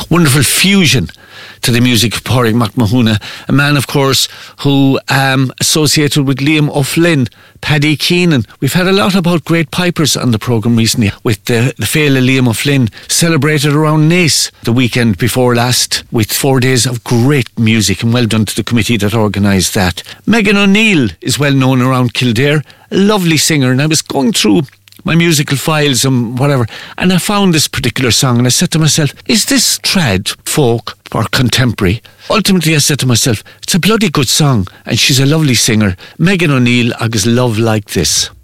wonderful fusion to the music of Pádraig Mac Mahona, a man, of course, who associated with Liam O'Flynn, Paddy Keenan. We've had a lot about great pipers on the programme recently, with the Féile Liam O'Flynn, celebrated around Naas the weekend before last, with 4 days of great music, and well done to the committee that organised that. Megan O'Neill is well known around Kildare, a lovely singer, and I was going through my musical files and whatever, and I found this particular song, and I said to myself, is this trad, folk or contemporary? Ultimately I said to myself, it's a bloody good song, and she's a lovely singer. Megan O'Neill, agus Love Like This.